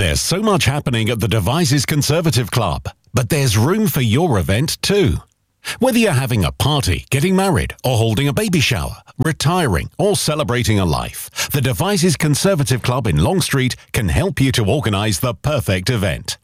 There's so much happening at the Devizes Conservative Club, but there's room for your event too. Whether you're having a party, getting married, or holding a baby shower, retiring, or celebrating a life, the Devizes Conservative Club in Long Street can help you to organise the perfect event.